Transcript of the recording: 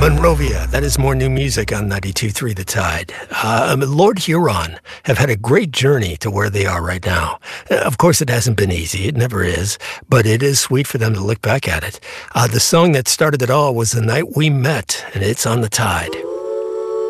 Monrovia, that is more new music on 92.3 The Tide. Lord Huron have had a great journey to where they are right now. Of course, it hasn't been easy. It never is. But it is sweet for them to look back at it. The song that started it all was The Night We Met, and it's on The Tide.